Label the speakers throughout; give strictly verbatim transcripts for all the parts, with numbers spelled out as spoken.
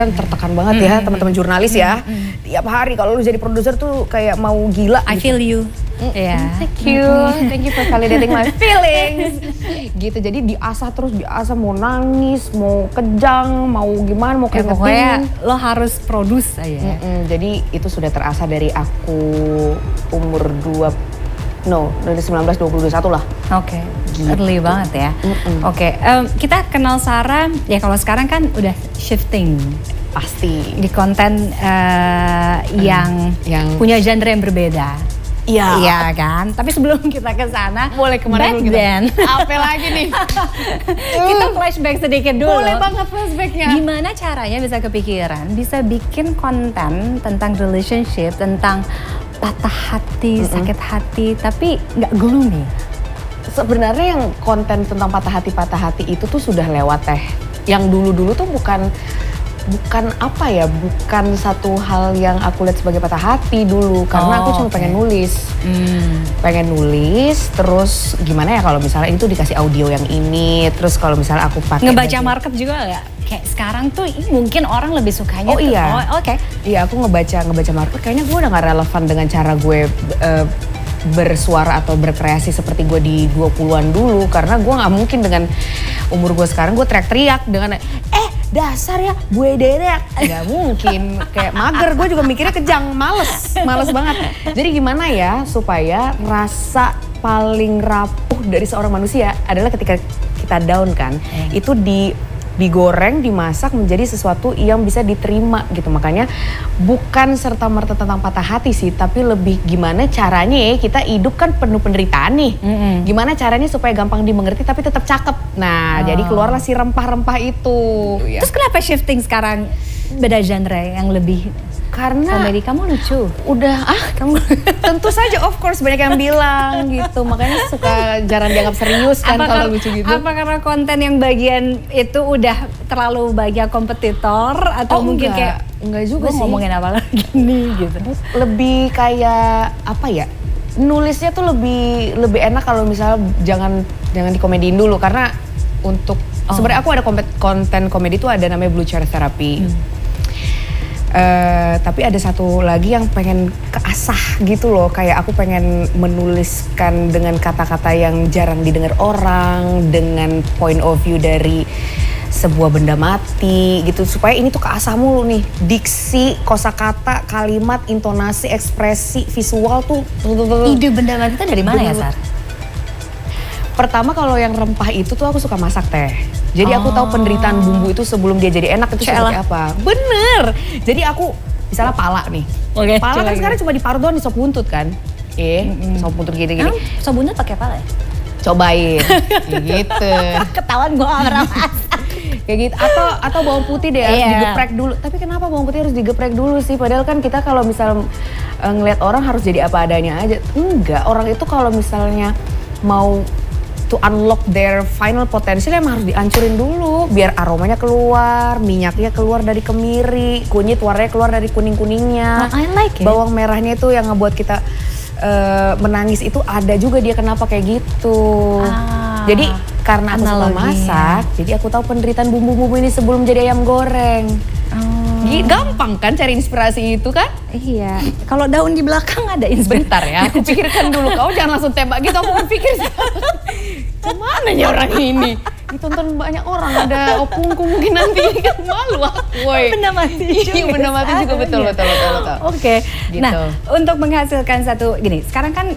Speaker 1: tertekan banget ya teman-teman jurnalis ya. Tiap hari kalau lu jadi produser tuh kayak mau gila.
Speaker 2: I
Speaker 1: gitu.
Speaker 2: feel you.
Speaker 1: Yeah. Thank you, thank you for validating my feelings. Gitu, jadi diasah terus, diasah mau nangis, mau kejang, mau gimana, mau
Speaker 2: Ya,
Speaker 1: keringetin.
Speaker 2: pokoknya lo harus produce aja.
Speaker 1: Mm -mm, jadi itu sudah terasa dari aku umur dua, no, dari sembilan belas, dua puluh, dua puluh satu lah.
Speaker 2: Oke, okay.
Speaker 1: Gitu.
Speaker 2: Early banget ya.
Speaker 1: Mm -mm.
Speaker 2: Oke, okay. um, kita kenal Sarah, ya kalau sekarang kan udah shifting.
Speaker 1: Pasti.
Speaker 2: Di konten uh, yang,
Speaker 1: yang
Speaker 2: punya genre yang berbeda.
Speaker 1: Iya.
Speaker 2: Iya kan? Tapi sebelum kita ke sana,
Speaker 1: boleh kemana dulu kita?
Speaker 2: then.
Speaker 1: Apa lagi nih?
Speaker 2: Kita flashback sedikit dulu.
Speaker 1: Boleh banget flashbacknya.
Speaker 2: Gimana caranya bisa kepikiran, bisa bikin konten tentang relationship, tentang patah hati, mm-hmm. sakit hati, tapi nggak gloomy?
Speaker 1: Sebenarnya yang konten tentang patah hati patah hati itu tuh sudah lewat teh. Yang dulu-dulu tuh bukan bukan apa ya, bukan satu hal yang aku lihat sebagai patah hati dulu, karena oh, aku cuma okay. pengen nulis, hmm. pengen nulis, terus gimana ya kalau misalnya itu dikasih audio yang ini, terus kalau misalnya aku pakai
Speaker 2: ngebaca baju. Market juga nggak? Kayak sekarang tuh mungkin orang lebih sukanya.
Speaker 1: Oh
Speaker 2: tuh,
Speaker 1: iya,
Speaker 2: oh, oke. Okay.
Speaker 1: Iya aku ngebaca ngebaca market, kayaknya gue udah nggak relevan dengan cara gue uh, bersuara atau berkreasi seperti gue di dua puluhan dulu, karena gue nggak mungkin dengan umur gue sekarang gue teriak-teriak dengan eh dasar ya gue derek, nggak mungkin, kayak mager, gue juga mikirnya kejang, males, males banget. Jadi gimana ya supaya rasa paling rapuh dari seorang manusia adalah ketika kita down kan, hmm. itu di digoreng, dimasak menjadi sesuatu yang bisa diterima gitu. Makanya bukan serta-merta tentang patah hati sih, tapi lebih gimana caranya ya kita hidup kan penuh penderitaan nih. Mm-hmm. Gimana caranya supaya gampang dimengerti tapi tetap cakep. Nah, oh. jadi keluarlah si rempah-rempah itu.
Speaker 2: Terus kenapa shifting sekarang beda genre yang lebih?
Speaker 1: Karena
Speaker 2: komedi kamu lucu.
Speaker 1: Udah ah kamu tentu saja of course banyak yang bilang gitu. Makanya suka jarang dianggap serius kan kalau lucu gitu.
Speaker 2: Apa karena konten yang bagian itu udah terlalu banyak kompetitor atau
Speaker 1: oh,
Speaker 2: mungkin
Speaker 1: enggak.
Speaker 2: kayak
Speaker 1: enggak juga sih.
Speaker 2: Ngomongin apa lagi nih gitu.
Speaker 1: Lebih kayak apa ya? Nulisnya tuh lebih lebih enak kalau misalnya jangan jangan dikomediin dulu, karena untuk oh. sebenarnya aku ada konten komedi tuh ada namanya Blue Chair Therapy. Hmm. Uh, tapi ada satu lagi yang pengen keasah gitu loh, kayak aku pengen menuliskan dengan kata-kata yang jarang didengar orang, dengan point of view dari sebuah benda mati gitu, supaya ini tuh keasah mulu nih, diksi, kosakata, kalimat, intonasi, ekspresi, visual tuh.
Speaker 2: Ide benda mati itu dari mana ya Sar?
Speaker 1: Pertama kalau yang rempah itu tuh aku suka masak teh. Jadi oh. aku tahu penderitaan bumbu itu sebelum dia jadi enak itu seperti apa. Bener. Jadi aku misalnya pala nih. Okay, pala kan sekarang cuma diparut doang di sop buntut kan. Eh, mm-hmm. sop buntut gini-gini.
Speaker 2: Emang sop buntut pakai pala ya?
Speaker 1: Cobain. Kayak gitu.
Speaker 2: Ketahuan gue gak pernah masak.
Speaker 1: Kayak gitu. Atau atau bawang putih deh harus yeah. digeprek dulu. Tapi kenapa bawang putih harus digeprek dulu sih? Padahal kan kita kalau misal uh, ngeliat orang harus jadi apa adanya aja. Enggak, orang itu kalau misalnya mau to unlock their final potential emang harus dihancurin dulu biar aromanya keluar, minyaknya keluar dari kemiri, kunyit warnanya keluar dari kuning-kuningnya.
Speaker 2: Oh, I like it.
Speaker 1: Bawang merahnya itu yang ngebuat kita uh, menangis itu ada juga dia kenapa kayak gitu. Ah, jadi karena aku suka masak, jadi aku tahu penderitaan bumbu-bumbu ini sebelum jadi ayam goreng. Oh. Gampang kan cari inspirasi itu kan?
Speaker 2: Iya. Kalau daun di belakang ada inspirasi.
Speaker 1: Bentar ya, aku pikirkan dulu. Kau jangan langsung tembak gitu, aku berpikir kemana ya orang ini? Ditonton banyak orang, ada opungku mungkin nanti kan malu aku.
Speaker 2: Benda mati juga.
Speaker 1: Iya, benda mati juga, betul, betul, betul, betul.
Speaker 2: Oke, okay.
Speaker 1: Gitu.
Speaker 2: Nah untuk menghasilkan satu, gini, sekarang kan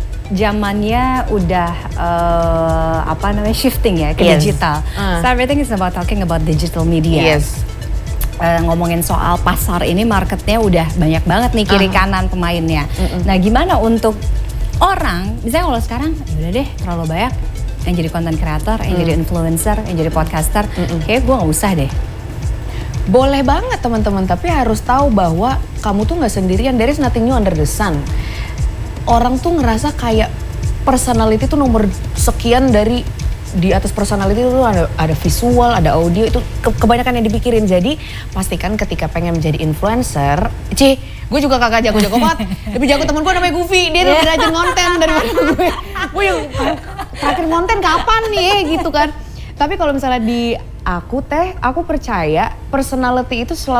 Speaker 2: zamannya udah uh, apa namanya shifting ya ke yes. digital. Uh. So everything is about talking about digital media. Yes. Uh, ngomongin soal pasar ini, marketnya udah banyak banget nih kiri uh. kanan pemainnya. Mm-mm. Nah gimana untuk orang, misalnya kalau sekarang udah deh terlalu banyak yang jadi content creator, yang mm. jadi influencer, yang jadi podcaster, mm-mm. kayak gue nggak usah deh.
Speaker 1: Boleh banget teman-teman, tapi harus tahu bahwa kamu tuh nggak sendirian. There is nothing new under the sun. Orang tuh ngerasa kayak personality tuh nomor sekian dari di atas personality itu ada ada visual, ada audio, itu ke, kebanyakan yang dipikirin. Jadi pastikan ketika pengen menjadi influencer, Ci, gue juga kakak jago-jago banget. Lebih jago temen gue namanya Goofy, dia lebih rajin konten daripada gue. Gue yang terakhir konten kapan nih gitu kan. Tapi kalau misalnya di aku teh, aku percaya personality itu selalu